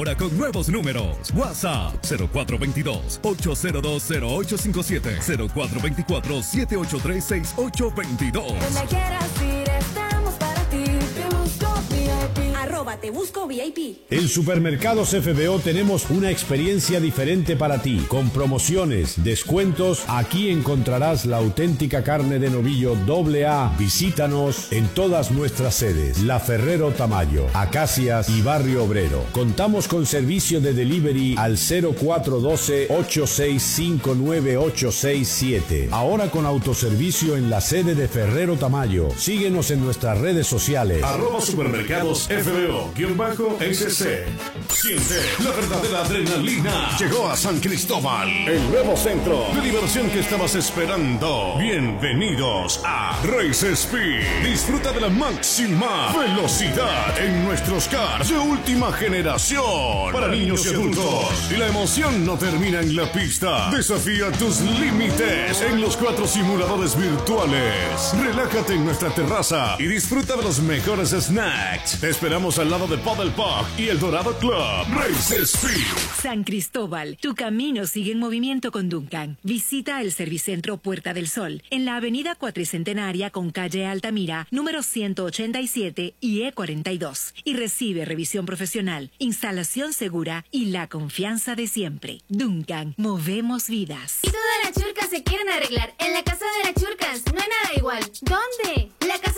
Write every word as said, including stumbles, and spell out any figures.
Ahora con nuevos números. WhatsApp cero cuatro dos dos, ocho cero dos, cero ocho cinco siete, cero cuatro dos cuatro, siete ocho tres, seis ocho dos dos. Donde quieras ir, estamos para ti. Te busco V I P. Arroba Te Busco V I P. En Supermercados F B O tenemos una experiencia diferente para ti. Con promociones, descuentos, aquí encontrarás la auténtica carne de novillo doble A. Visítanos en todas nuestras sedes. La Ferrero Tamayo, Acacias y Barrio Obrero. Contamos con servicio de delivery al cero cuatro uno dos, ocho seis cinco, nueve ocho seis siete. Ahora con autoservicio en la sede de Ferrero Tamayo. Síguenos en nuestras redes sociales. Arroba Supermercados F B O, guión bajo S C. Siente la verdadera adrenalina. Llegó a San Cristóbal, el nuevo centro de diversión que estabas esperando. Bienvenidos a Race Speed. Disfruta de la máxima velocidad en nuestros cars de última generación para niños y adultos. Y la emoción no termina en la pista. Desafía tus límites en los cuatro simuladores virtuales. Relájate en nuestra terraza y disfruta de los mejores snacks. Te esperamos al lado de Paddle Park y el Dorado Club. Race Speed. San Cristóbal, tu camino sigue en movimiento con Duncan. Visita el Servicentro Puerta del Sol en la avenida Cuatricentenaria con calle Altamira, número ciento ochenta y siete y E cuarenta y dos. Y recibe revisión profesional, instalación segura y la confianza de siempre. Duncan, movemos vidas. Y todas las churcas se quieren arreglar. En la casa de las churcas no hay nada igual. ¿Dónde? La casa